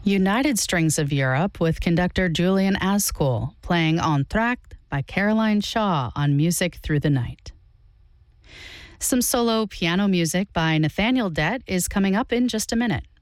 United Strings of Europe with conductor Julian Ascool, playing Entr'acte by Caroline Shaw on Music Through the Night. Some solo piano music by Nathaniel Dett is coming up in just a minute.